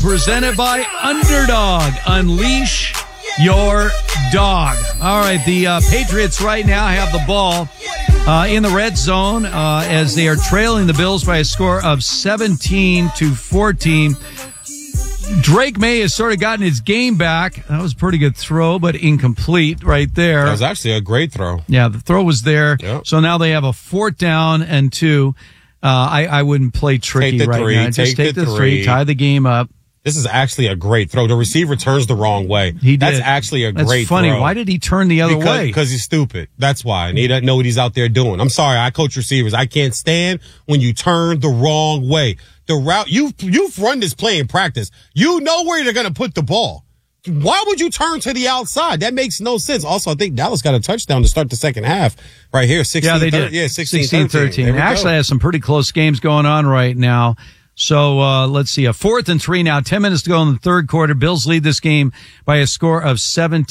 presented by Underdog. Unleash your dog. All right, the Patriots right now have the ball in the red zone as they are trailing the Bills by a score of 17-14. Drake May has sort of gotten his game back. That was a pretty good throw, but incomplete right there. That was actually a great throw. Yeah, the throw was there. Yep. So now they have a 4th down and 2. I wouldn't play tricky right now. Just take the 3, tie the game up. This is actually a great throw. The receiver turns the wrong way. He did. That's actually a great throw. That's funny. Why did he turn the other way? Because he's stupid. That's why. And he doesn't know what he's out there doing. I'm sorry. I coach receivers. I can't stand when you turn the wrong way. The route, you've run this play in practice. You know where you're going to put the ball. Why would you turn to the outside? That makes no sense. Also, I think Dallas got a touchdown to start the second half right here. 16, yeah, they did. Yeah, 16-13. Actually has some pretty close games going on right now. So let's see, a 4th and 3 now, 10 minutes to go in the third quarter. Bills lead this game by a score of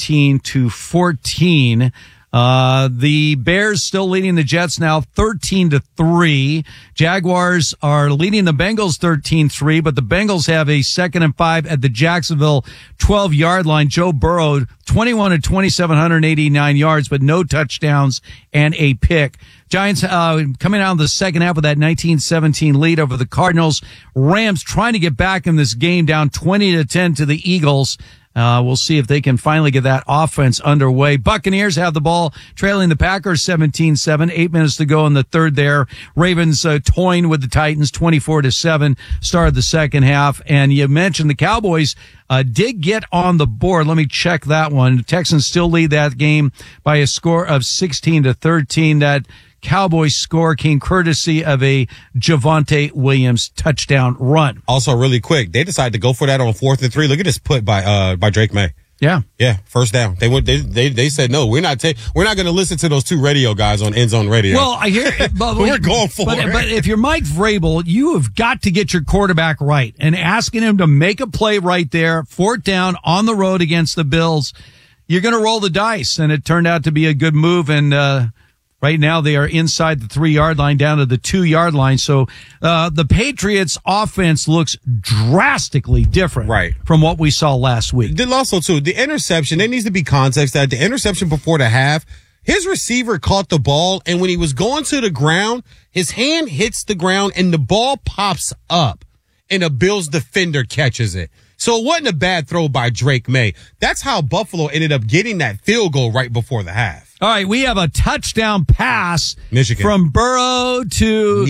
17-14. The Bears still leading the Jets now 13-3. Jaguars are leading the Bengals 13-3, but the Bengals have a 2nd and 5 at the Jacksonville 12-yard line. Joe Burrow 21 of 2,789 yards, but no touchdowns and a pick. Giants coming out of the second half with that 19-17 lead over the Cardinals. Rams trying to get back in this game, down 20-10 to the Eagles. We'll see if they can finally get that offense underway. Buccaneers have the ball, trailing the Packers 17-7. 8 minutes to go in the third there. Ravens toying with the Titans 24-7. Started the second half. And you mentioned the Cowboys did get on the board. Let me check that one. The Texans still lead that game by a score of 16-13. That Cowboys score came courtesy of a Javonte Williams touchdown run. Also, really quick, they decided to go for that on 4th and 3. Look at this put by Drake May. Yeah, first down. They said no. We're not going to listen to those 2 radio guys on End Zone Radio. Well, I hear it, but we're going for it. But if you're Mike Vrabel, you have got to get your quarterback right, and asking him to make a play right there, 4th down on the road against the Bills, you're going to roll the dice, and it turned out to be a good move. And right now, they are inside the 3-yard line, down to the 2-yard line. So the Patriots' offense looks drastically different from what we saw last week. Then also, too, the interception, there needs to be context that the interception before the half, his receiver caught the ball, and when he was going to the ground, his hand hits the ground, and the ball pops up, and a Bills defender catches it. So it wasn't a bad throw by Drake May. That's how Buffalo ended up getting that field goal right before the half. All right, we have a touchdown pass Michigan from Burrow to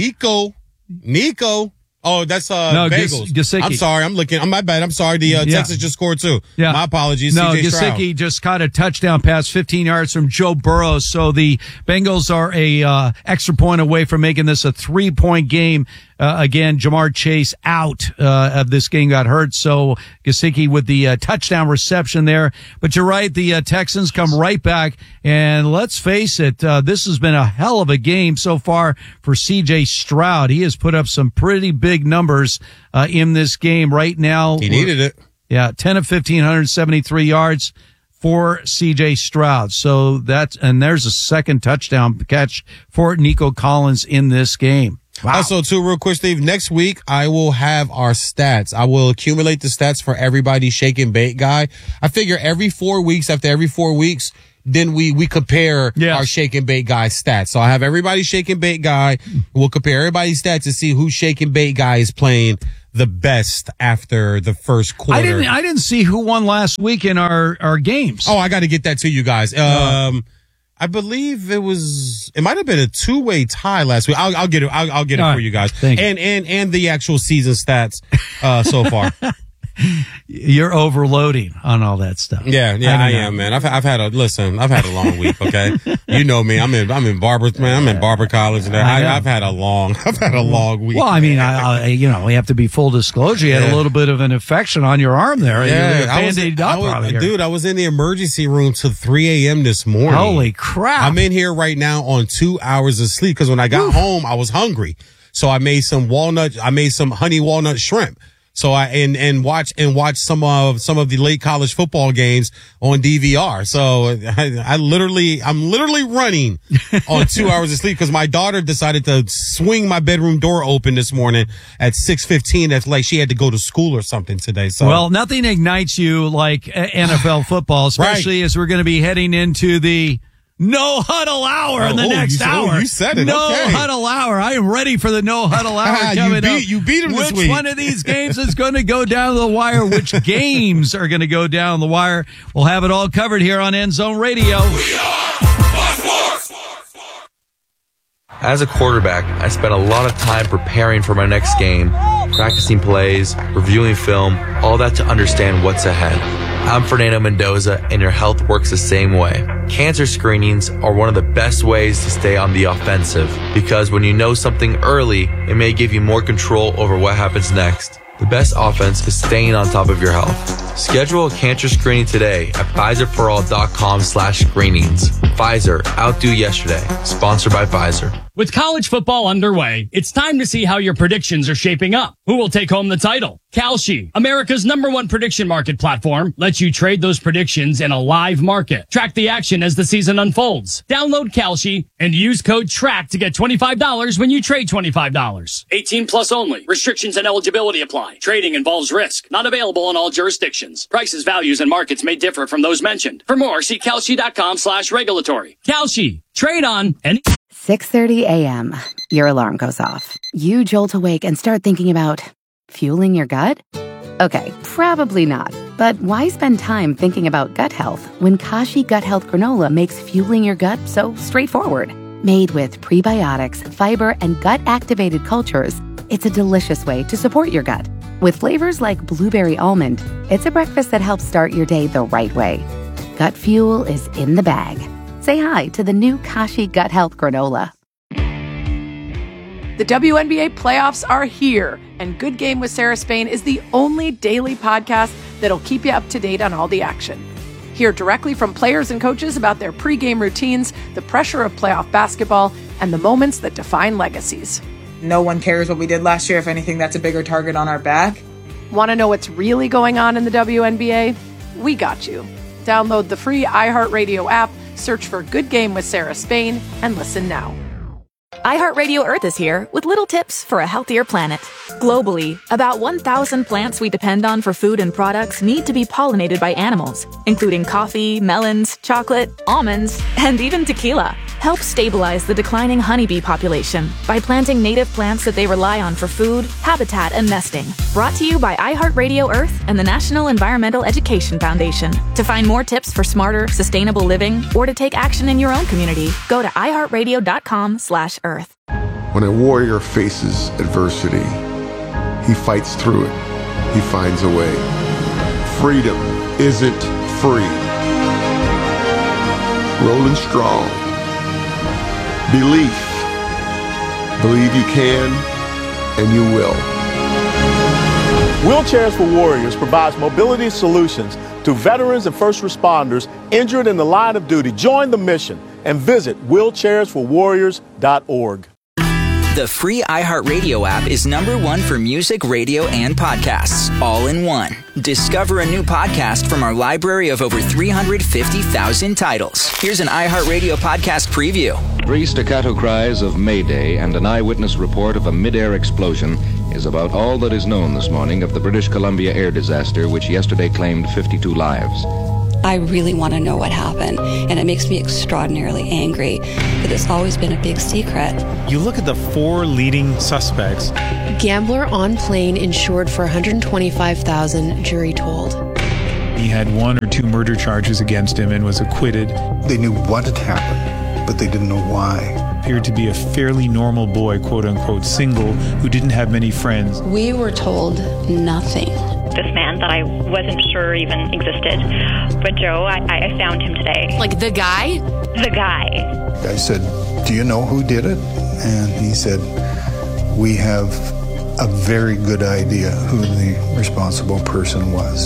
Nico. Oh, that's Bagels. Gesicki. I'm sorry, I'm my bad. I'm sorry. The Texas just scored too. Yeah. My apologies. No, Gesicki just caught a touchdown pass 15 yards from Joe Burrow. So the Bengals are a extra point away from making this a 3-point game. Again, Jamar Chase out of this game, got hurt. So Gesicki with the touchdown reception there. But you're right, the Texans come right back. And let's face it, this has been a hell of a game so far for C.J. Stroud. He has put up some pretty big numbers in this game right now. He needed it. Yeah, 10 of 15, 173 yards for C.J. Stroud. So and there's a second touchdown catch for Nico Collins in this game. Wow. Also, too, real quick, Steve, next week I will have our stats. I will accumulate the stats for everybody's shake and bake guy. I figure after every 4 weeks, then we compare our shake and bake guy stats. So I have everybody's shake and bake guy. We'll compare everybody's stats to see who shake and bake guy is playing the best after the first quarter. I didn't see who won last week in our games. Oh, I got to get that to you guys. I believe it might have been a 2-way tie last week. I'll get it. I'll get it for you guys. And the actual season stats, so far. You're overloading on all that stuff. Yeah, I am, man. I've had a long week. Okay, you know me. I'm in Barber College. And I've had a long week. Well, I mean, we have to be full disclosure. You had a little bit of an infection on your arm there. Yeah, I was in the emergency room till 3 a.m. this morning. Holy crap! I'm in here right now on 2 hours of sleep because when I got home, I was hungry, so I made some honey walnut shrimp. So and watch some of the late college football games on DVR. So I'm literally running on 2 hours of sleep because my daughter decided to swing my bedroom door open this morning at 6:15. That's like she had to go to school or something today. So well, nothing ignites you like NFL football, especially as we're going to be heading into the no huddle hour in the next hour. You said it. No okay. huddle hour. I am ready for the no huddle hour coming up. You beat him this week. Which one of these games is going to go down the wire? Which games are going to go down the wire? We'll have it all covered here on End Zone Radio. As a quarterback, I spent a lot of time preparing for my next game, practicing plays, reviewing film, all that to understand what's ahead. I'm Fernando Mendoza, and your health works the same way. Cancer screenings are one of the best ways to stay on the offensive, because when you know something early, it may give you more control over what happens next. The best offense is staying on top of your health. Schedule a cancer screening today at Pfizerforall.com/screenings. Pfizer, outdo yesterday. Sponsored by Pfizer. With college football underway, it's time to see how your predictions are shaping up. Who will take home the title? Kalshi, America's #1 prediction market platform, lets you trade those predictions in a live market. Track the action as the season unfolds. Download Kalshi and use code TRACK to get $25 when you trade $25. 18 plus only. Restrictions and eligibility apply. Trading involves risk. Not available in all jurisdictions. Prices, values, and markets may differ from those mentioned. For more, see Kalshi.com/regulatory. Kalshi. Trade on any... 6:30 a.m. Your alarm goes off. You jolt awake and start thinking about fueling your gut? Okay, probably not. But why spend time thinking about gut health when Kashi Gut Health Granola makes fueling your gut so straightforward? Made with prebiotics, fiber, and gut-activated cultures, it's a delicious way to support your gut. With flavors like blueberry almond, it's a breakfast that helps start your day the right way. Gut fuel is in the bag. Say hi to the new Kashi Gut Health Granola. The WNBA playoffs are here, and Good Game with Sarah Spain is the only daily podcast that'll keep you up to date on all the action. Hear directly from players and coaches about their pregame routines, the pressure of playoff basketball, and the moments that define legacies. No one cares what we did last year. If anything, that's a bigger target on our back. Want to know what's really going on in the WNBA? We got you. Download the free iHeartRadio app, search for Good Game with Sarah Spain, and listen now. iHeartRadio Earth is here with little tips for a healthier planet. Globally, about 1,000 plants we depend on for food and products need to be pollinated by animals, including coffee, melons, chocolate, almonds, and even tequila. Help stabilize the declining honeybee population by planting native plants that they rely on for food, habitat, and nesting. Brought to you by iHeartRadio Earth and the National Environmental Education Foundation. To find more tips for smarter, sustainable living, or to take action in your own community, go to iHeartRadio.com/Earth. When a warrior faces adversity, he fights through it. He finds a way. Freedom isn't free. Rolling strong. Belief. Believe you can, and you will. Wheelchairs for Warriors provides mobility solutions to veterans and first responders injured in the line of duty. Join the mission and visit wheelchairsforwarriors.org. The free iHeartRadio app is #1 for music, radio, and podcasts, all in one. Discover a new podcast from our library of over 350,000 titles. Here's an iHeartRadio podcast preview. 3 staccato cries of Mayday and an eyewitness report of a mid-air explosion is about all that is known this morning of the British Columbia air disaster, which yesterday claimed 52 lives. I really want to know what happened, and it makes me extraordinarily angry that it's always been a big secret. You look at the 4 leading suspects. Gambler on plane insured for $125,000, jury told. He had 1 or 2 murder charges against him and was acquitted. They knew what had happened, but they didn't know why. Appeared to be a fairly normal boy, quote-unquote, single, who didn't have many friends. We were told nothing. This man that I wasn't sure even existed. But Joe, I found him today. Like the guy? The guy. I said, "Do you know who did it?" And he said, "We have a very good idea who the responsible person was."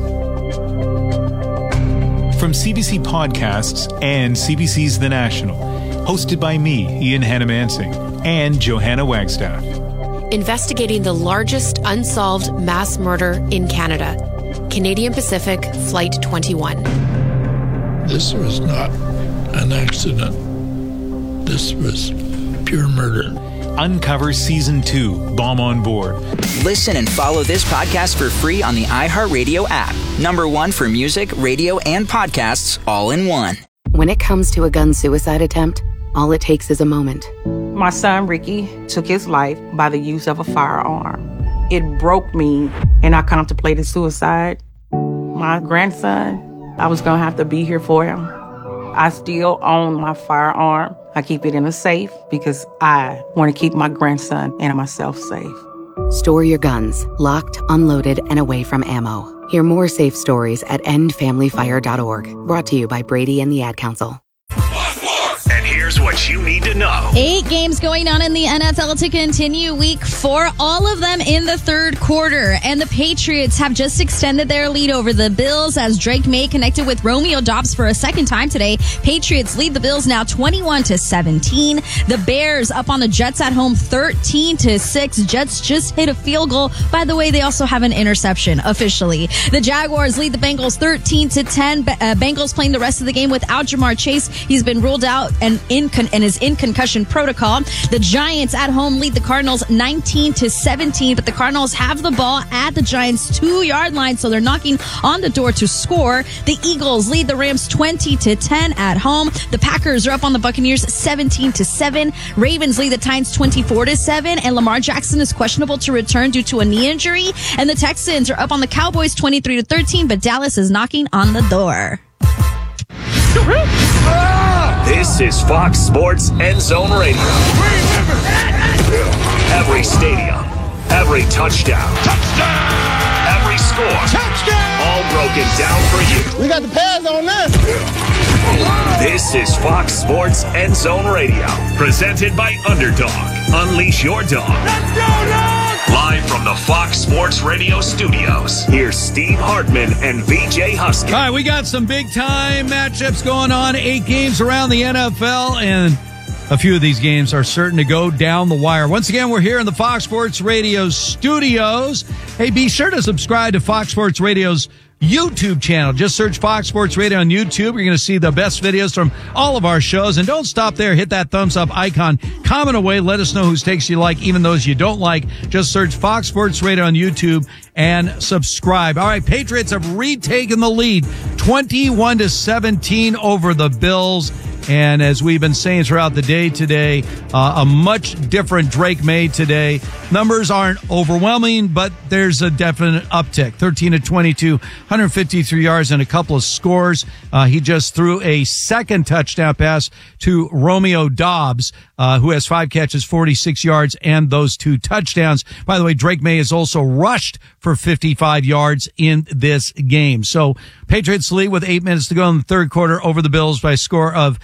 From CBC Podcasts and CBC's The National, hosted by me, Ian Hannamansing, and Johanna Wagstaff. investigating the largest unsolved mass murder in Canada. Canadian Pacific Flight 21. This was not an accident. This was pure murder. Uncover Season 2, Bomb on Board. Listen and follow this podcast for free on the iHeartRadio app. #1 for music, radio, and podcasts all in one. When it comes to a gun suicide attempt, all it takes is a moment. My son, Ricky, took his life by the use of a firearm. It broke me, and I contemplated suicide. My grandson, I was going to have to be here for him. I still own my firearm. I keep it in a safe because I want to keep my grandson and myself safe. Store your guns, locked, unloaded, and away from ammo. Hear more safe stories at endfamilyfire.org. Brought to you by Brady and the Ad Council. And here's what you need to know. 8 games going on in the NFL to continue week 4, all of them in the third quarter. And the Patriots have just extended their lead over the Bills as Drake May connected with Romeo Doubs for a second time today. Patriots lead the Bills now 21-17. The Bears up on the Jets at home 13-6. Jets just hit a field goal. By the way, they also have an interception officially. The Jaguars lead the Bengals 13-10. Bengals playing the rest of the game without Jamar Chase. He's been ruled out and is in concussion protocol. The Giants at home lead the Cardinals 19-17, but the Cardinals have the ball at the Giants' 2-yard line, so they're knocking on the door to score. The Eagles lead the Rams 20-10 at home. The Packers are up on the Buccaneers 17-7. Ravens lead the Titans 24-7, and Lamar Jackson is questionable to return due to a knee injury. And the Texans are up on the Cowboys 23-13, but Dallas is knocking on the door. This is Fox Sports End Zone Radio. Every stadium, every touchdown, every score, all broken down for you. We got the pads on this. This is Fox Sports End Zone Radio, presented by Underdog. Unleash your dog. Let's go, dog! Live from the Fox Sports Radio studios, here's Steve Hartman and VJ Husky. All right, we got some big-time matchups going on. 8 games around the NFL, and a few of these games are certain to go down the wire. Once again, we're here in the Fox Sports Radio studios. Hey, be sure to subscribe to Fox Sports Radio's YouTube channel. Just search Fox Sports Radio on YouTube. You're going to see the best videos from all of our shows. And don't stop there. Hit that thumbs up icon. Comment away. Let us know whose takes you like, even those you don't like. Just search Fox Sports Radio on YouTube and subscribe. All right, Patriots have retaken the lead 21-17 over the Bills. And as we've been saying throughout the day today, a much different Drake May today. Numbers aren't overwhelming, but there's a definite uptick. 13-22, 153 yards and a couple of scores. He just threw a second touchdown pass to Romeo Doubs, who has 5 catches, 46 yards, and those 2 touchdowns. By the way, Drake May has also rushed for 55 yards in this game. So Patriots lead with 8 minutes to go in the third quarter over the Bills by a score of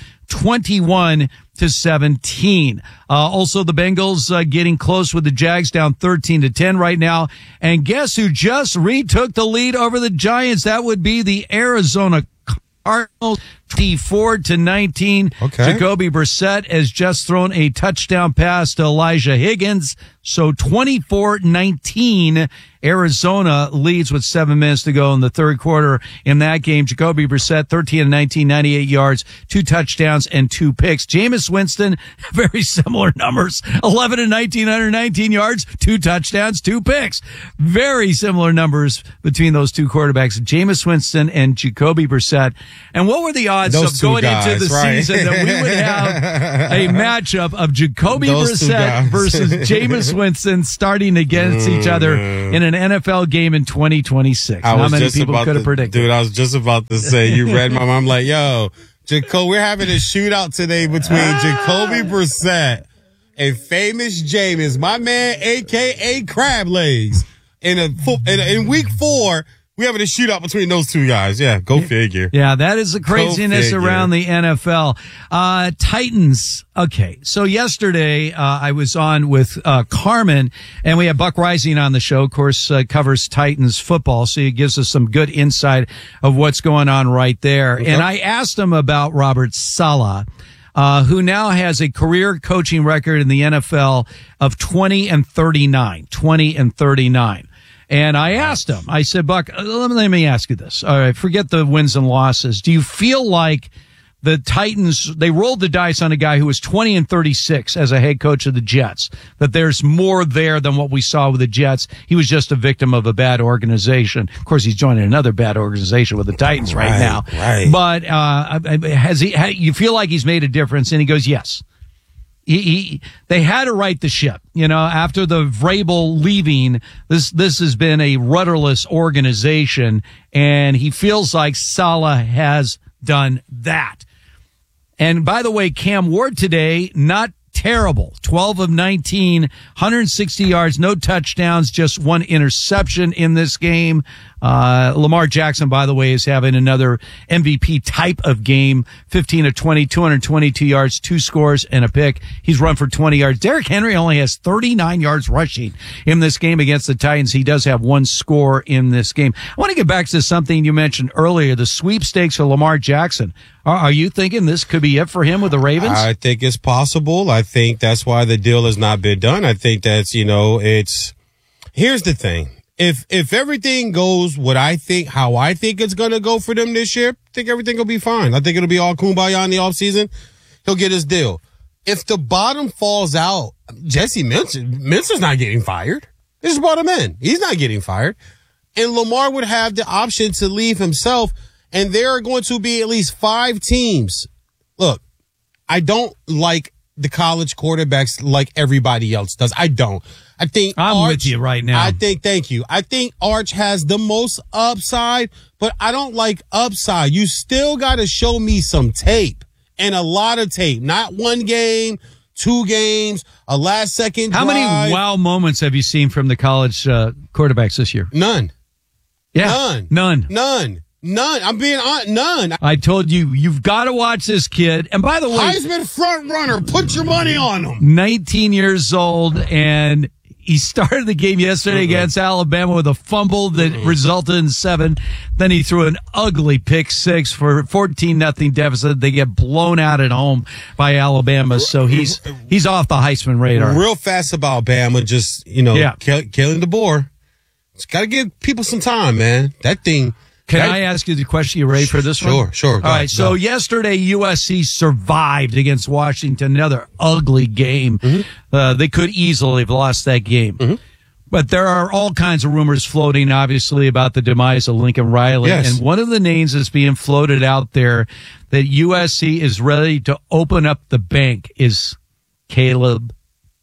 21-17. Also, the Bengals getting close with the Jags down 13-10 right now. And guess who just retook the lead over the Giants? That would be the Arizona Cardinals. 24-19. Okay. Jacoby Brissett has just thrown a touchdown pass to Elijah Higgins. So 24-19. Arizona leads with 7 minutes to go in the third quarter in that game. Jacoby Brissett, 13-19, 98 yards, 2 touchdowns, and 2 picks. Jameis Winston, very similar numbers, 11-19, 119 yards, 2 touchdowns, 2 picks. Very similar numbers between those 2 quarterbacks, Jameis Winston and Jacoby Brissett. And what were the odds of going into the season that we would have a matchup of Jacoby Brissett versus Jameis Winston starting against each other in an NFL game in 2026? How many people could have predicted? Dude, I was just about to say, you read my mind. I'm like, yo, we're having a shootout today between Jacoby Brissett and famous Jameis, my man, a.k.a. Crab Legs. In week 4, we're having a shootout between those 2 guys. Yeah, go figure. Yeah, that is the craziness around the NFL. Titans. Okay, so yesterday I was on with Carmen, and we had Buck Rising on the show. Of course, covers Titans football, so he gives us some good insight of what's going on right there. Okay. And I asked him about Robert Saleh. who now has a career coaching record in the NFL of 20-39. 20-39. And I asked him, I said, Buck, let me ask you this. All right, forget the wins and losses. Do you feel like the Titans, they rolled the dice on a guy who was 20-36 as a head coach of the Jets, that there's more there than what we saw with the Jets? He was just a victim of a bad organization. Of course, he's joining another bad organization with the Titans right now. Right. But you feel like he's made a difference? And he goes, yes. They had to right the ship, after the Vrabel leaving. This has been a rudderless organization, and he feels like Saleh has done that. And by the way, Cam Ward today, not terrible. 12 of 19, 160 yards, no touchdowns, just one interception in this game. Lamar Jackson, by the way, is having another MVP type of game. 15 of 20, 222 yards, 2 scores, and a pick. He's run for 20 yards. Derrick Henry only has 39 yards rushing in this game against the Titans. He does have 1 score in this game. I want to get back to something you mentioned earlier, the sweepstakes for Lamar Jackson. Are you thinking this could be it for him with the Ravens? I think it's possible. I think that's why the deal has not been done. I think that's, here's the thing. If everything goes how I think it's going to go for them this year, I think everything will be fine. I think it'll be all kumbaya in the offseason. He'll get his deal. If the bottom falls out, Jesse Mintz's not getting fired. They just brought him in. He's not getting fired. And Lamar would have the option to leave himself. And there are going to be at least 5 teams. Look, I don't like the college quarterbacks like everybody else does. I don't. I think I'm with you right now. Thank you. I think Arch has the most upside, but I don't like upside. You still got to show me some tape, and a lot of tape. Not 1 game, 2 games, a last second drive. How many wow moments have you seen from the college quarterbacks this year? None. Yeah. None. I'm being honest. None. I told you, you've got to watch this kid. And by the way, Heisman front runner, put your money on him. 19 years old, and he started the game yesterday against Alabama with a fumble that resulted in 7. Then he threw an ugly pick 6 for 14-0 deficit. They get blown out at home by Alabama. So he's off the Heisman radar. Real fast about Bama, just, killing the boar. It's got to give people some time, man. That thing. Can I ask you the question? You ready for this one? Sure. All right. So yesterday, USC survived against Washington. Another ugly game. They could easily have lost that game. But there are all kinds of rumors floating, obviously, about the demise of Lincoln Riley. Yes. And one of the names that's being floated out there that USC is ready to open up the bank is Kalen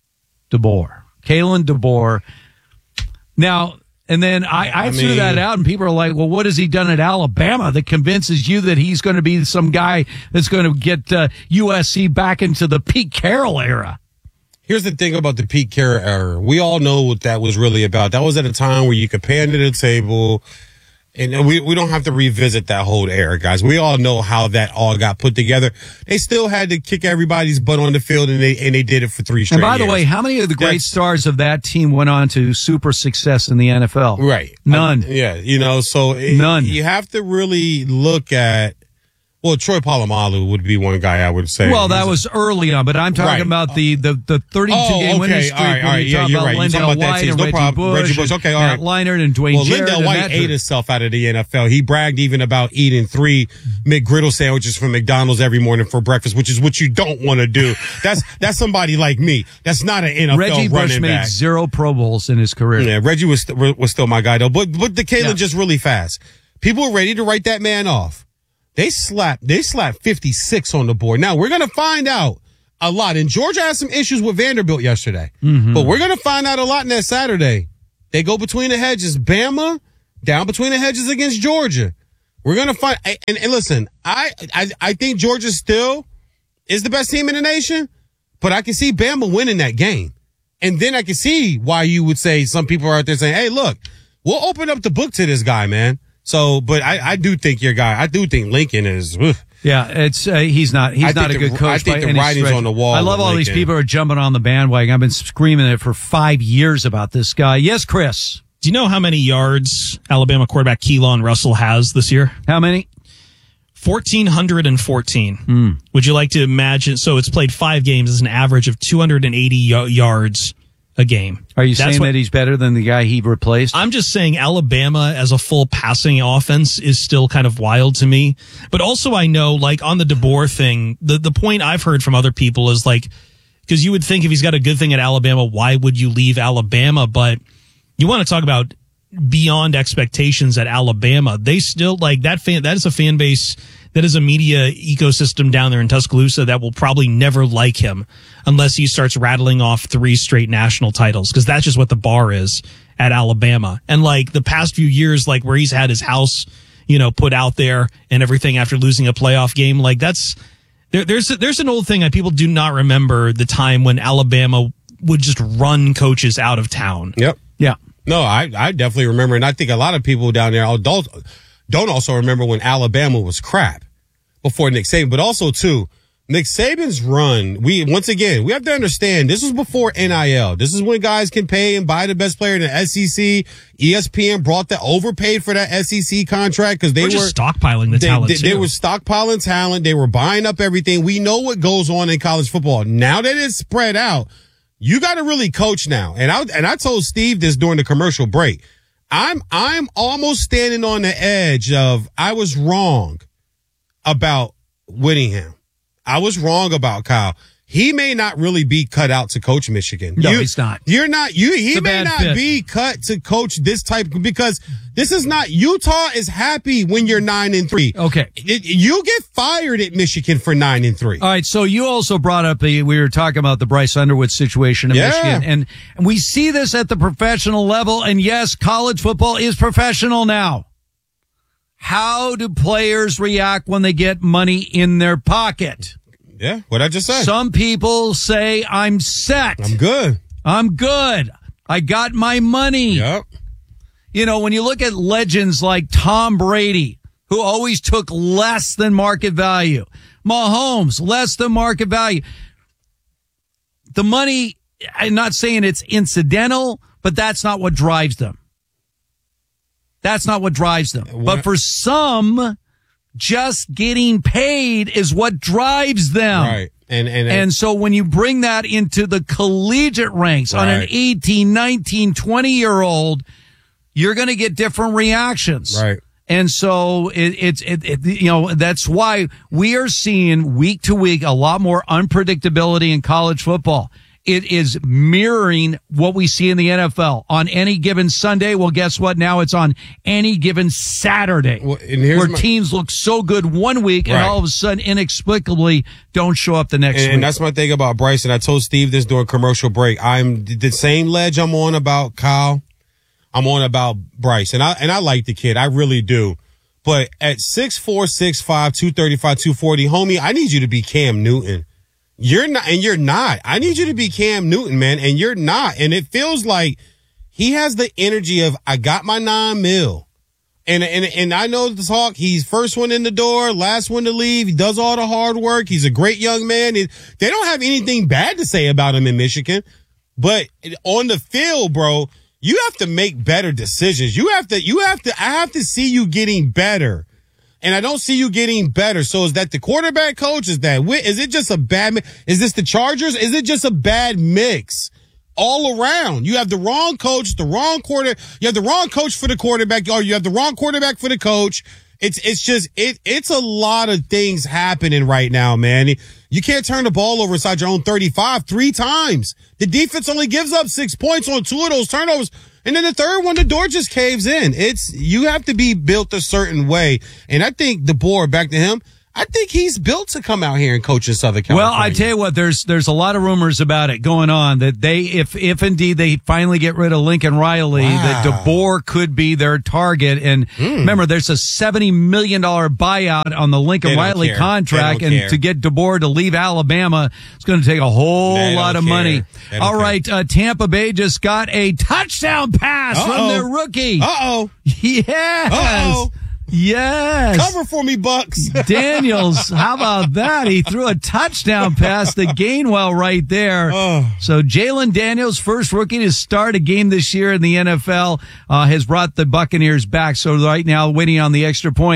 DeBoer. Now, and then I threw that out, and people are like, well, what has he done at Alabama that convinces you that he's going to be some guy that's going to get USC back into the Pete Carroll era? Here's the thing about the Pete Carroll era. We all know what that was really about. That was at a time where you could pay under the table, and we don't have to revisit that whole era, guys. We all know how that all got put together. They still had to kick everybody's butt on the field, and they did it for 3 straight years. And by the way, how many of the great stars of that team went on to super success in the NFL? Right. None. None. You have to really look at, well, Troy Polamalu would be one guy I would say. Well, that was early on, but I'm talking about the 32-game winning streak. All right. Yeah, you're right. You're talking about that team. No problem. Reggie Bush. Okay, all right. Matt Leinart and Dwayne Jarrett. Lindell White ate himself out of the NFL. He bragged even about eating 3 McGriddle sandwiches from McDonald's every morning for breakfast, which is what you don't want to do. That's somebody like me. That's not an NFL Reggie Bush running back. made 0 Pro Bowls in his career. Yeah, Reggie was still my guy though. But the Kalen just really fast. People are ready to write that man off. They slapped 56 on the board. Now, we're going to find out a lot. And Georgia had some issues with Vanderbilt yesterday. But we're going to find out a lot in that Saturday. They go between the hedges. Bama down between the hedges against Georgia. We're going to find, and listen, I think Georgia still is the best team in the nation, but I can see Bama winning that game. And then I can see why you would say some people are out there saying, hey, look, we'll open up the book to this guy, man. So, but I do think your guy, I do think Lincoln is. Yeah, it's he's not a good coach. I think the writing's on the wall. I love all these people who are jumping on the bandwagon. I've been screaming it for 5 years about this guy. Yes, Chris. Do you know how many yards Alabama quarterback Keelan Russell has this year? How many? 1,414. Would you like to imagine? So it's played 5 games as an average of 280 yards a game. Are you saying that he's better than the guy he replaced? I'm just saying Alabama as a full passing offense is still kind of wild to me. But also I know, like, on the DeBoer thing, the point I've heard from other people is, like, because you would think if he's got a good thing at Alabama, why would you leave Alabama? But you want to talk about beyond expectations at Alabama. They still, like, that is a fan base, that is a media ecosystem down there in Tuscaloosa that will probably never like him unless he starts rattling off 3 straight national titles, because that's just what the bar is at Alabama. And, like, the past few years, like, where he's had his house, put out there and everything after losing a playoff game, like, that's there's an old thing that people do not remember, the time when Alabama would just run coaches out of town. Yep. Yeah. No, I definitely remember, and I think a lot of people down there don't also remember when Alabama was crap before Nick Saban. But also, too, Nick Saban's run, we have to understand, this was before NIL. This is when guys can pay and buy the best player in the SEC. ESPN overpaid for that SEC contract because they were just stockpiling the talent. They were stockpiling talent. They were buying up everything. We know what goes on in college football. Now that it's spread out, you got to really coach now. And I told Steve this during the commercial break. I'm almost standing on the edge of, I was wrong about Whittingham. I was wrong about Kyle. He may not really be cut out to coach Michigan. No, he's not. You're not. He may not be cut to coach this type, because this is not. Utah is happy when you're 9-3. Okay, you get fired at Michigan for 9-3. All right. So you also brought up we were talking about the Bryce Underwood situation in Michigan, and we see this at the professional level. And yes, college football is professional now. How do players react when they get money in their pocket? Yeah, what I just said. Some people say, I'm set. I'm good. I got my money. Yep. When you look at legends like Tom Brady, who always took less than market value, Mahomes, less than market value. The money, I'm not saying it's incidental, but that's not what drives them. But for some, just getting paid is what drives them. Right. And so when you bring that into the collegiate ranks on an 18, 19, 20-year-old, you're going to get different reactions. Right. And so that's why we are seeing week to week a lot more unpredictability in college football. It is mirroring what we see in the NFL. On any given Sunday, well, guess what? Now it's on any given Saturday, where teams look so good one week and all of a sudden inexplicably don't show up the next week. And that's my thing about Bryce. And I told Steve this during commercial break. I'm the same ledge I'm on about Kyle. I'm on about Bryce. And I like the kid. I really do. But at 6'4", 6'5", 235, 240, homie, I need you to be Cam Newton. You're not. I need you to be Cam Newton, man, and you're not. And it feels like he has the energy of, I got my $9 million. And I know the talk. He's first one in the door, last one to leave. He does all the hard work. He's a great young man. They don't have anything bad to say about him in Michigan. But on the field, bro, you have to make better decisions. I have to see you getting better. And I don't see you getting better. So is that the quarterback coach? Is it just a bad, is this the Chargers? Is it just a bad mix all around? You have the wrong coach, you have the wrong coach for the quarterback, or you have the wrong quarterback for the coach. It's a lot of things happening right now, man. You can't turn the ball over inside your own 35 3 times. The defense only gives up 6 points on 2 of those turnovers. And then the third one, the door just caves in. You have to be built a certain way. And I think DeBoer, back to him, I think he's built to come out here and coach in Southern California. Well, I tell you what, there's a lot of rumors about it going on that if indeed they finally get rid of Lincoln Riley, that DeBoer could be their target. And remember, there's a $70 million buyout on the Lincoln Riley contract, and to get DeBoer to leave Alabama, it's going to take a whole lot of money. All right, Tampa Bay just got a touchdown pass from their rookie. Yes. Yes. Cover for me, Bucks. Daniels, how about that? He threw a touchdown pass to Gainwell right there. So Jalen Daniels, first rookie to start a game this year in the NFL, has brought the Buccaneers back. So right now, waiting on the extra point.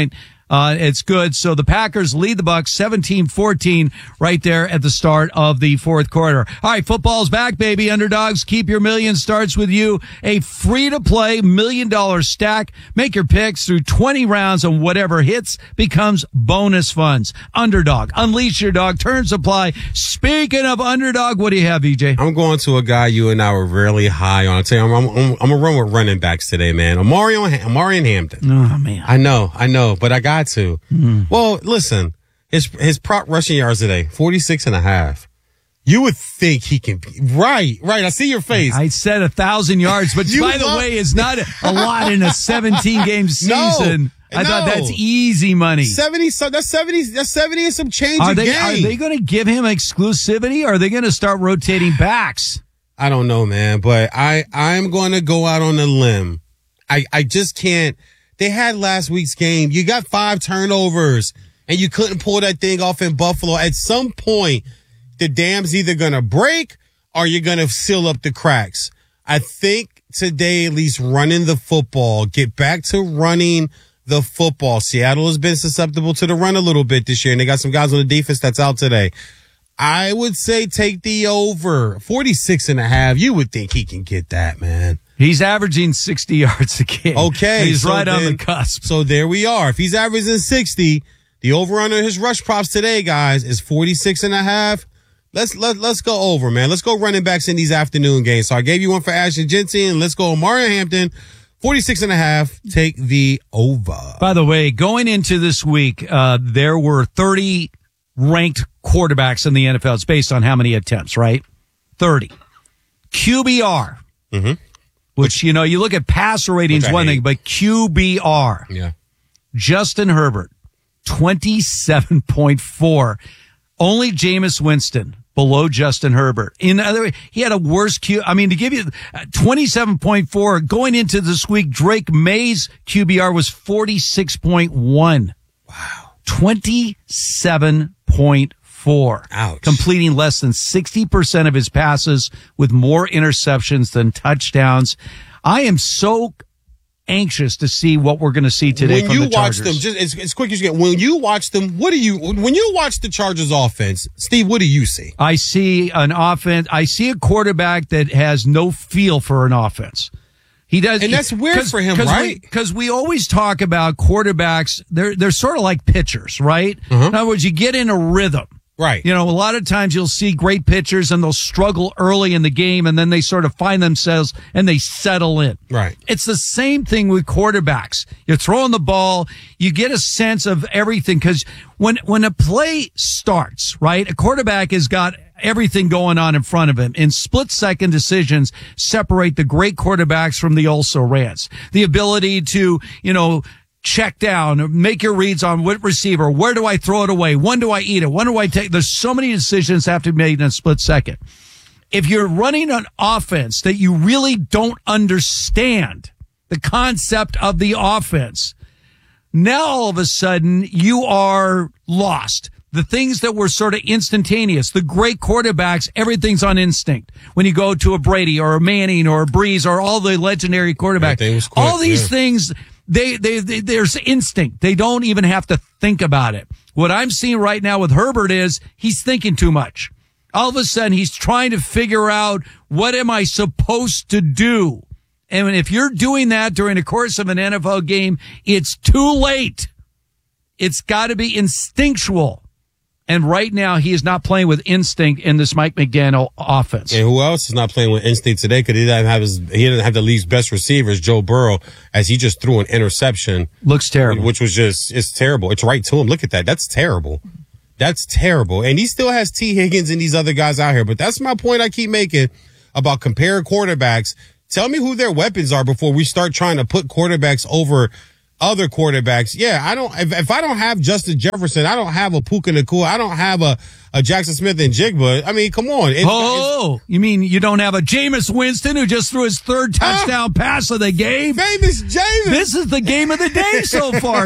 It's good. So the Packers lead the Bucs 17-14 right there at the start of the fourth quarter. All right, football's back, baby. Underdogs, keep your million starts with you. A free-to-play $1 million stack. Make your picks through 20 rounds, and whatever hits becomes bonus funds. Underdog, unleash your dog. Terms apply. Speaking of underdog, what do you have, EJ? I'm going to a guy you and I were really high on. I tell you, I'm going to run with running backs today, man. Amari and Hampton. Oh, man. I know, but I got to. Well, listen, his prop rushing yards today, 46.5. You would think he can be right. I see your face. I said 1,000 yards, but by the way, it's not a lot in a 17-game season. I thought that's easy money. 70, so that's 70 and some change Are a they game. going to give him exclusivity, or are they going to start rotating backs? I don't know, man, but I'm going to go out on a limb. I just can't. They had last week's game. You got 5 turnovers, and you couldn't pull that thing off in Buffalo. At some point, the dam's either going to break or you're going to seal up the cracks. I think today, at least running the football, get back to running the football. Seattle has been susceptible to the run a little bit this year, and they got some guys on the defense that's out today. I would say take the over. 46.5. You would think he can get that, man. He's averaging 60 yards a game. Okay. He's right on the cusp. So there we are. If he's averaging 60, the over under his rush props today, guys, is 46.5. Let's go over, man. Let's go running backs in these afternoon games. So I gave you one for Ashton Jensen. Let's go Amari Hampton. 46.5. Take the over. By the way, going into this week, there were 30 ranked quarterbacks in the NFL. It's based on how many attempts, right? 30. QBR. Mm-hmm. Which, you look at passer ratings, one thing, but QBR. Yeah. Justin Herbert, 27.4. Only Jameis Winston below Justin Herbert. In other words, he had a worse to give you 27.4 going into this week, Drake May's QBR was 46.1. Wow. 27.4. Ouch. Completing less than 60% of his passes with more interceptions than touchdowns. I am so anxious to see what we're going to see today from the Chargers. When you watch them, just as quick as you get, when you watch them, when you watch the Chargers offense, Steve, what do you see? I see an offense. I see a quarterback that has no feel for an offense. He does. And that's weird for him, right? Because we always talk about quarterbacks. They're sort of like pitchers, right? Uh-huh. In other words, you get in a rhythm. Right. A lot of times you'll see great pitchers and they'll struggle early in the game and then they sort of find themselves and they settle in. Right. It's the same thing with quarterbacks. You're throwing the ball, you get a sense of everything because when a play starts, right, a quarterback has got everything going on in front of him. And split-second decisions separate the great quarterbacks from the also-rans. The ability to, check down, make your reads on what receiver, where do I throw it away, when do I eat it, when do I take, there's so many decisions have to be made in a split second. If you're running an offense that you really don't understand the concept of the offense, now all of a sudden you are lost. The things that were sort of instantaneous, the great quarterbacks, everything's on instinct. When you go to a Brady or a Manning or a Breeze or all the legendary quarterbacks, all these things, there's instinct. They don't even have to think about it. What I'm seeing right now with Herbert is he's thinking too much. All of a sudden, he's trying to figure out, what am I supposed to do? And if you're doing that during the course of an NFL game, it's too late. It's got to be instinctual. And right now, he is not playing with instinct in this Mike McDaniel offense. And who else is not playing with instinct today? Because he didn't have the league's best receivers, Joe Burrow, as he just threw an interception. Looks terrible. Which was it's terrible. It's right to him. Look at that. That's terrible. That's terrible. And he still has T. Higgins and these other guys out here. But that's my point I keep making about comparing quarterbacks. Tell me who their weapons are before we start trying to put quarterbacks over other quarterbacks. Yeah, if I don't have Justin Jefferson, I don't have a Puka Nacua, I don't have a Jackson Smith-Njigba. I mean, come on. You mean you don't have a Jameis Winston who just threw his third touchdown pass of the game? Famous Jameis. This is the game of the day so far.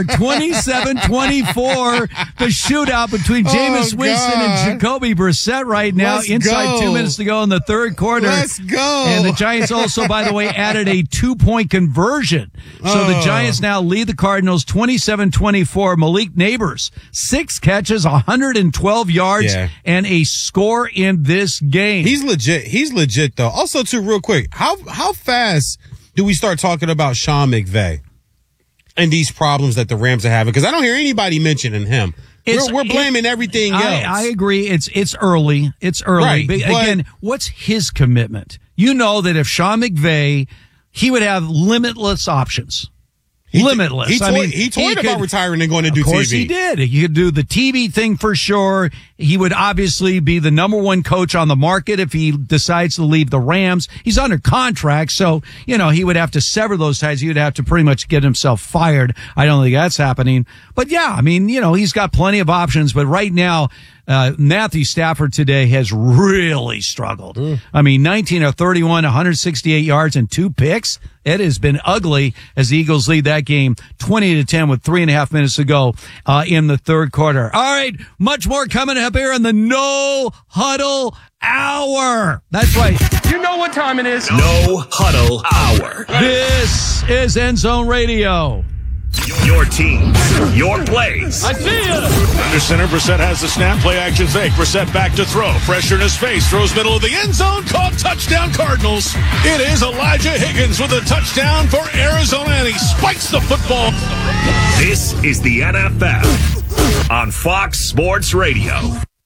27-24. The shootout between Jameis Winston and Jacoby Brissett right now. Inside 2 minutes to go in the third quarter. Let's go. And the Giants also, by the way, added a 2-point conversion. So the Giants now lead the Cardinals 27-24. Malik Neighbors, 6 catches, 112 yards, and a score in this game. He's legit though. Also, too, real quick, how fast do we start talking about Sean McVay and these problems that the Rams are having? Because I don't hear anybody mentioning him. We're blaming everything else. I agree. It's early. It's early. Right, but again, what's his commitment? You know that if Sean McVay, he would have limitless options. Limitless. He toyed about retiring and going to do TV. Of course he did. He could do the TV thing for sure. He would obviously be the number one coach on the market if he decides to leave the Rams. He's under contract, so, he would have to sever those ties. He would have to pretty much get himself fired. I don't think that's happening. But yeah, I mean, he's got plenty of options. But right now, Matthew Stafford today has really struggled. I mean, 19 of 31, 168 yards and 2 picks. It has been ugly as the Eagles lead that game 20-10 with 3.5 minutes to go in the third quarter. All right, much more coming up here in the No Huddle Hour. That's right. You know what time it is. No Huddle Hour. This is End Zone Radio. Your teams, your plays. I see you. Under center, Brissett has the snap, play action fake. Brissett back to throw. Pressure in his face. Throws middle of the end zone. Caught touchdown Cardinals. It is Elijah Higgins with a touchdown for Arizona, and he spikes the football. This is the NFL on Fox Sports Radio.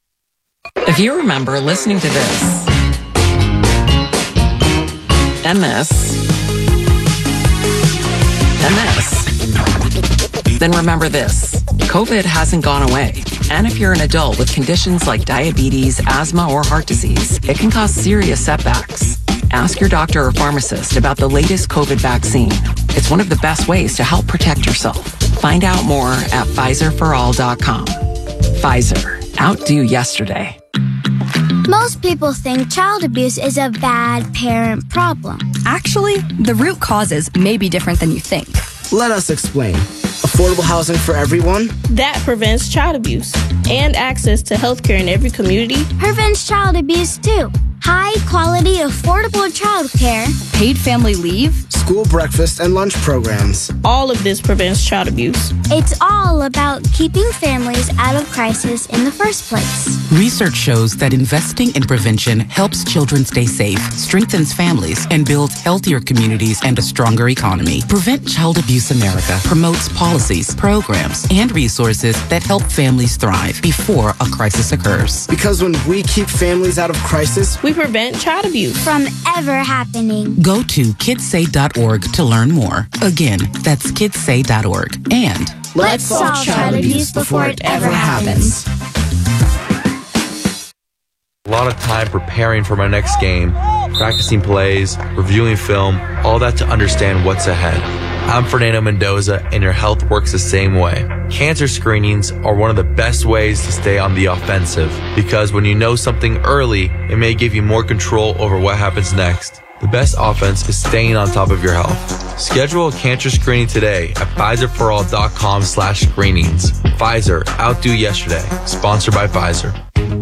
If you remember listening to this and this and this, then remember this. COVID hasn't gone away. And if you're an adult with conditions like diabetes, asthma, or heart disease, it can cause serious setbacks. Ask your doctor or pharmacist about the latest COVID vaccine. It's one of the best ways to help protect yourself. Find out more at PfizerForAll.com. Pfizer. Outdo yesterday. Most people think child abuse is a bad parent problem. Actually, the root causes may be different than you think. Let us explain. Affordable housing for everyone. That prevents child abuse and access to healthcare in every community. Prevents child abuse too. High quality, affordable childcare. Paid family leave. School breakfast and lunch programs. All of this prevents child abuse. It's all about keeping families out of crisis in the first place. Research shows that investing in prevention helps children stay safe, strengthens families, and builds healthier communities and a stronger economy. Prevent Child Abuse America promotes policies, programs, and resources that help families thrive before a crisis occurs. Because when we keep families out of crisis, we prevent child abuse from ever happening. Go to kidssay.org to learn more. Again, that's kidssay.org. And let's solve child abuse before it ever happens. A lot of time preparing for my next game, practicing plays, reviewing film, all that to understand what's ahead. I'm Fernando Mendoza, and your health works the same way. Cancer screenings are one of the best ways to stay on the offensive, because when you know something early, it may give you more control over what happens next. The best offense is staying on top of your health. Schedule a cancer screening today at PfizerForAll.com/screenings. Pfizer, outdo yesterday. Sponsored by Pfizer.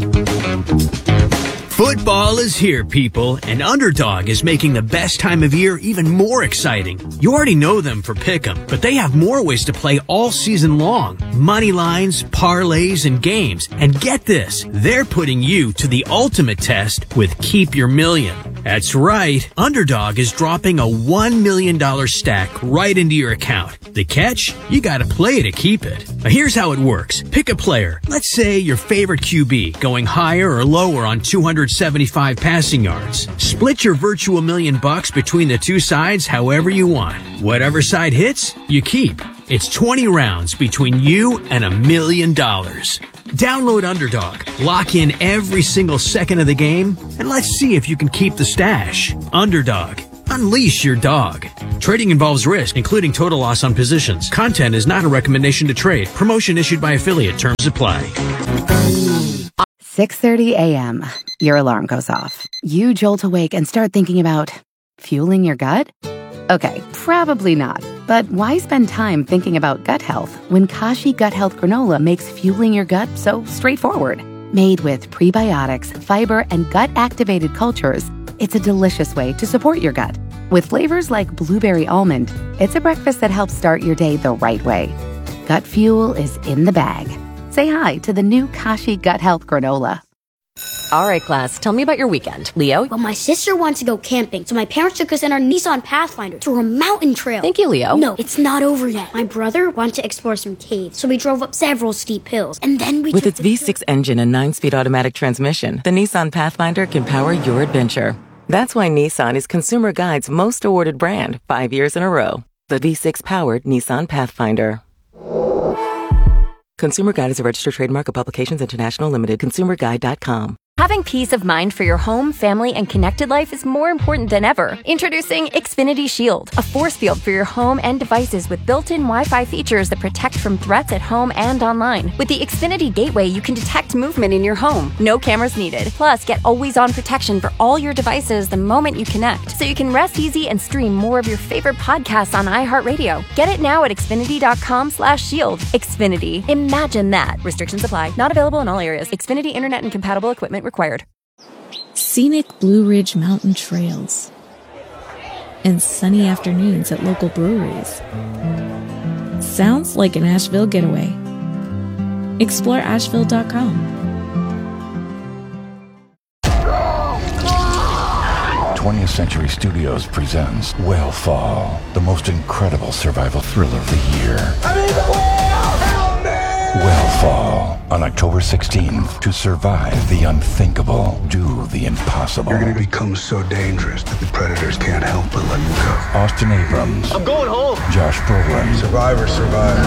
Football is here, people, and Underdog is making the best time of year even more exciting. You already know them for Pick'em, but they have more ways to play all season long. Money lines, parlays, and games. And get this, they're putting you to the ultimate test with Keep Your Million. That's right, Underdog is dropping a $1 million stack right into your account. The catch? You gotta play to keep it. Now here's how it works. Pick a player. Let's say your favorite QB, going higher or lower on 275 passing yards. Split your virtual $1 million between the two sides however you want. Whatever side hits, you keep. It's 20 rounds between you and $1 million. Download Underdog, lock in every single second of the game, and let's see if you can keep the stash. Underdog. Unleash your dog. Trading involves risk, including total loss on positions. Content is not a recommendation to trade. Promotion issued by affiliate. Terms apply. 6:30 a.m. Your alarm goes off. You jolt awake and start thinking about fueling your gut? Okay, probably not. But why spend time thinking about gut health when Kashi Gut Health Granola makes fueling your gut so straightforward? Made with prebiotics, fiber, and gut-activated cultures, it's a delicious way to support your gut. With flavors like blueberry almond, it's a breakfast that helps start your day the right way. Gut fuel is in the bag. Say hi to the new Kashi Gut Health Granola. All right, class, tell me about your weekend. Leo? Well, my sister wants to go camping, so my parents took us in our Nissan Pathfinder to a mountain trail. Thank you, Leo. No, it's not over yet. My brother wanted to explore some caves, so we drove up several steep hills, and then we With its V6 engine and 9-speed automatic transmission, the Nissan Pathfinder can power your adventure. That's why Nissan is Consumer Guide's most awarded brand 5 years in a row. The V6-powered Nissan Pathfinder. Consumer Guide is a registered trademark of Publications International Limited. ConsumerGuide.com. Having peace of mind for your home, family, and connected life is more important than ever. Introducing Xfinity Shield, a force field for your home and devices with built-in Wi-Fi features that protect from threats at home and online. With the Xfinity Gateway, you can detect movement in your home. No cameras needed. Plus, get always-on protection for all your devices the moment you connect, so you can rest easy and stream more of your favorite podcasts on iHeartRadio. Get it now at Xfinity.com/shield. Xfinity. Imagine that. Restrictions apply. Not available in all areas. Xfinity Internet and compatible equipment required. Scenic Blue Ridge Mountain trails and sunny afternoons at local breweries. Sounds like an Asheville getaway. Explore Asheville.com. 20th Century Studios presents Whale Fall, the most incredible survival thriller of the year. I'm in the whale! Help me! Whale Fall, on October 16th. To survive the unthinkable, do the impossible. You're going to become so dangerous that the predators can't help but let you go. Austin Abrams. I'm going home. Josh Brolin. Survivor, survivor.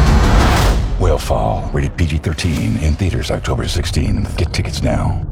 Whale Fall, rated PG-13, in theaters October 16th. Get tickets now.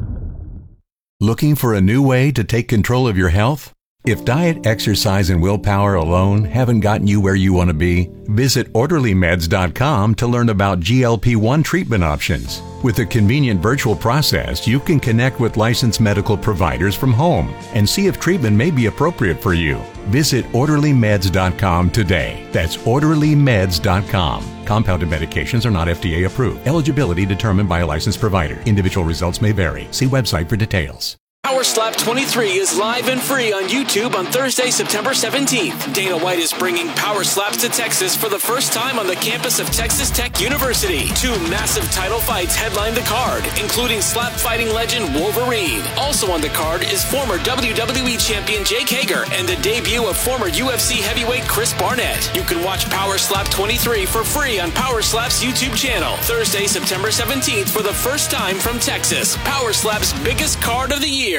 Looking for a new way to take control of your health? If diet, exercise, and willpower alone haven't gotten you where you want to be, visit OrderlyMeds.com to learn about GLP-1 treatment options. With a convenient virtual process, you can connect with licensed medical providers from home and see if treatment may be appropriate for you. Visit OrderlyMeds.com today. That's OrderlyMeds.com. Compounded medications are not FDA approved. Eligibility determined by a licensed provider. Individual results may vary. See website for details. Power Slap 23 is live and free on YouTube on Thursday, September 17th. Dana White is bringing Power Slaps to Texas for the first time on the campus of Texas Tech University. 2 massive title fights headline the card, including slap fighting legend Wolverine. Also on the card is former WWE champion Jake Hager and the debut of former UFC heavyweight Chris Barnett. You can watch Power Slap 23 for free on Power Slap's YouTube channel. Thursday, September 17th for the first time from Texas. Power Slap's biggest card of the year.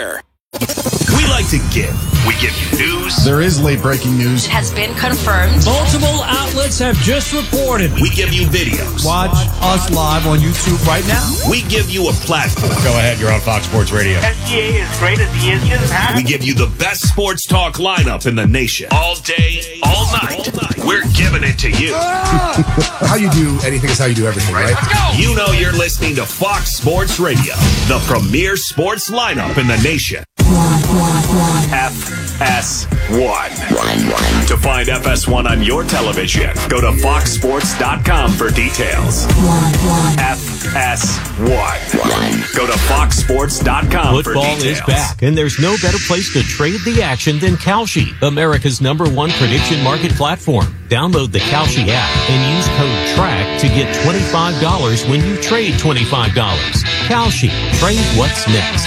We like to give. We give you news. There is late breaking news. It has been confirmed. Multiple outlets have just reported. We give you videos. Watch us live on YouTube right now. We give you a platform. Go ahead, you're on Fox Sports Radio. SGA is great as he is. We give you the best sports talk lineup in the nation. All day, all night. We're giving it to you. How you do anything is how you do everything, right? Let's go. You know you're listening to Fox Sports Radio, the premier sports lineup in the nation. FS1. To find FS1 on your television, go to foxsports.com for details. FS1. Go to foxsports.com for details. Football is back, and there's no better place to trade the action than Kalshi, America's #1 prediction market platform. Download the Kalshi app and use code TRACK to get $25 when you trade $25. Kalshi, trade what's next.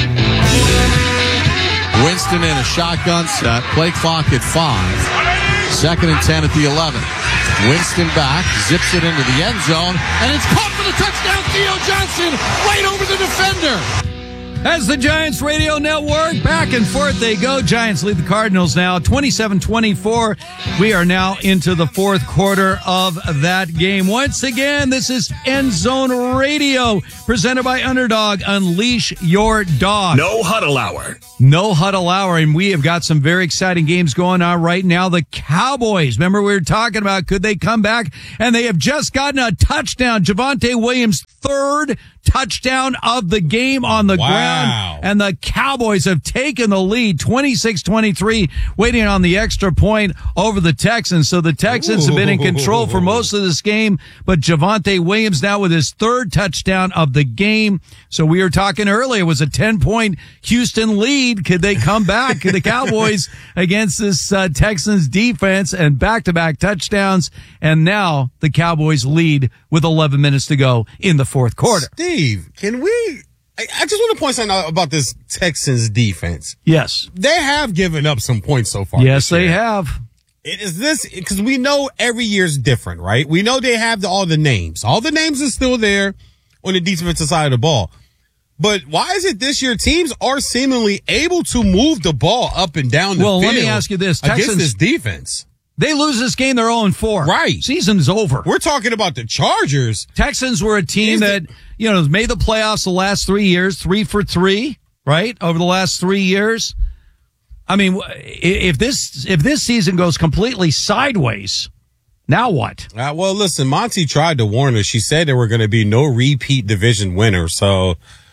Winston in a shotgun set. Play clock at 5. 2nd and 10 at the 11. Winston back, zips it into the end zone, and it's caught for the touchdown. Theo Johnson right over the defender. As the Giants radio network, back and forth they go. Giants lead the Cardinals now 27-24. We are now into the 4th quarter of that game. Once again, this is End Zone Radio, presented by Underdog. Unleash your dog. No huddle hour. No huddle hour, and we have got some very exciting games going on right now. The Cowboys, remember we were talking about could they come back, and they have just gotten a touchdown. Javonte Williams' 3rd touchdown of the game on the ground. And the Cowboys have taken the lead 26-23, waiting on the extra point over the Texans. So the Texans have been in control for most of this game, but Javonte Williams now with his third touchdown of the game. So we were talking earlier, it was a 10-point Houston lead. Could they come back, the Cowboys, against this Texans defense, and back-to-back touchdowns? And now the Cowboys lead with 11 minutes to go in the fourth quarter. Steve, can we... I just want to point something out about this Texans defense. Yes. They have given up some points so far. Yes, they have. Is this, because we know every year's different, right? We know they have all the names. All the names are still there on the defensive side of the ball. But why is it this year teams are seemingly able to move the ball up and down the field? Well, let me ask you this. Against this defense. They lose this game, they're 0-4. Right. Season's over. We're talking about the Chargers. Texans were a team that, made the playoffs the last 3 years, 3 for 3, right? Over the last 3 years. I mean, if this season goes completely sideways, now what? Well, listen, Monty tried to warn us. She said there were going to be no repeat division winners. So,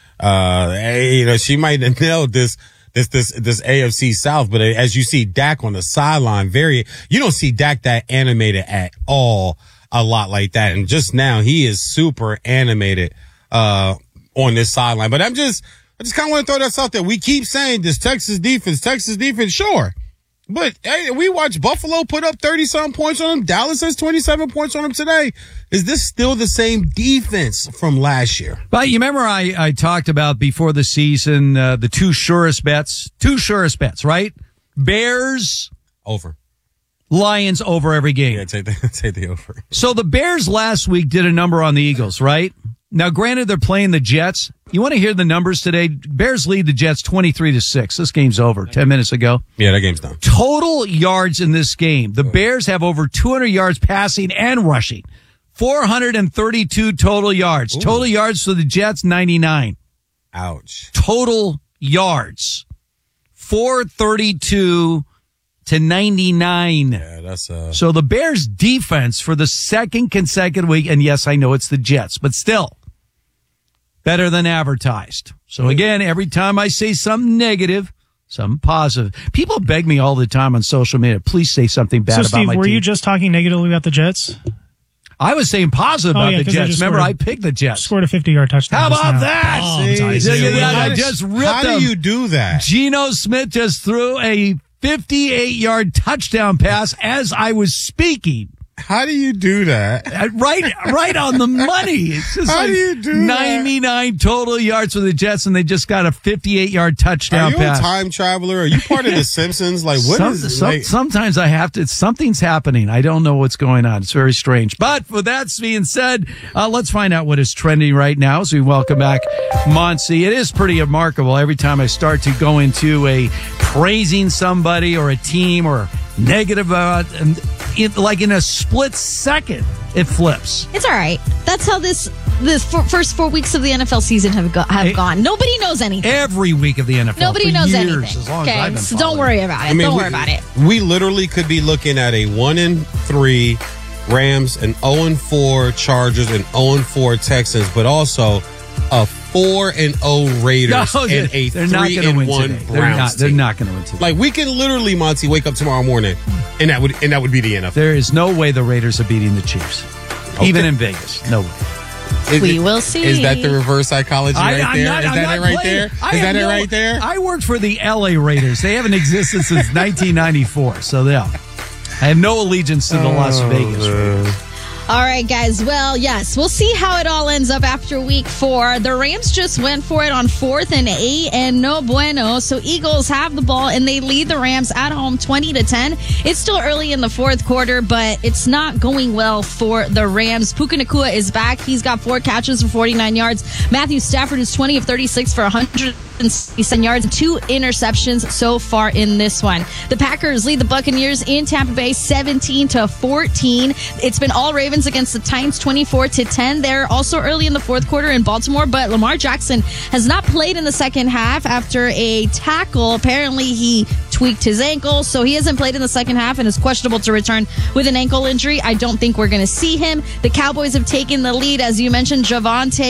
she might have nailed this AFC South, but as you see Dak on the sideline, you don't see Dak that animated at all a lot like that. And just now he is super animated, on this sideline. But I just kind of want to throw this out there. We keep saying this Texas defense, sure. But hey, we watched Buffalo put up 30-something points on them. Dallas has 27 points on them today. Is this still the same defense from last year? But you remember I talked about before the season, the two surest bets, right? Bears over. Lions over every game. Yeah, take the over. So the Bears last week did a number on the Eagles, right? Now, granted, they're playing the Jets. You want to hear the numbers today? Bears lead the Jets 23-6. This game's over 10 minutes ago. Yeah, that game's done. Total yards in this game. The Bears have over 200 yards passing and rushing. 432 total yards. Ooh. Total yards for the Jets, 99. Ouch. Total yards. 432 to 99. Yeah, that's So the Bears defense for the second consecutive week, and yes, I know it's the Jets, but still better than advertised. So again, every time I say something negative, something positive. People beg me all the time on social media, please say something bad about Steve, my team. were you just talking negatively about the Jets? I was saying positive about the Jets. Remember, I picked the Jets. Scored a 50-yard touchdown. How about that? I just ripped How do you do that? Geno Smith just threw a 58-yard touchdown pass as I was speaking. How do you do that? Right on the money. It's just How do you do 99 total yards for the Jets, and they just got a 58-yard touchdown pass. Are you a time traveler? Are you part of The Simpsons? Like, sometimes I have to. Something's happening. I don't know what's going on. It's very strange. But with that being said, let's find out what is trending right now as we welcome back Monty. It is pretty remarkable every time I start to go into a praising somebody or a team or negative about, like in a split second, it flips. It's all right. That's how the first 4 weeks of the NFL season have gone. Nobody knows anything. Every week of the NFL. Nobody knows years, anything. As long as I've been so don't worry about it. Don't worry about it. We literally could be looking at a 1-3 Rams, an 0-4 Chargers, and 0-4 Texans, but also a 4-0 Raiders and a 3-1 Browns. They're not going to win today. Like, we can literally, Monty, wake up tomorrow morning, and that would be the NFL. There is no way the Raiders are beating the Chiefs, even in Vegas. No way. We will see. Is that the reverse psychology right there? Is that it right there? Is that it right there? I worked for the LA Raiders. They haven't existed since 1994. So yeah, I have no allegiance to the Las Vegas Raiders. All right, guys. Well, yes, we'll see how it all ends up after week 4. The Rams just went for it on 4th and 8, and no bueno. So Eagles have the ball, and they lead the Rams at home 20-10. It's still early in the fourth quarter, but it's not going well for the Rams. Puka Nacua is back. He's got 4 catches for 49 yards. Matthew Stafford is 20 of 36 for 167 yards and 2 interceptions so far in this one. The Packers lead the Buccaneers in Tampa Bay 17-14. It's been all Ravens against the Titans 24-10. They're also early in the fourth quarter in Baltimore, but Lamar Jackson has not played in the second half after a tackle. Apparently he tweaked his ankle, so he hasn't played in the second half and is questionable to return with an ankle injury. I don't think we're going to see him. The Cowboys have taken the lead, as you mentioned. Javonte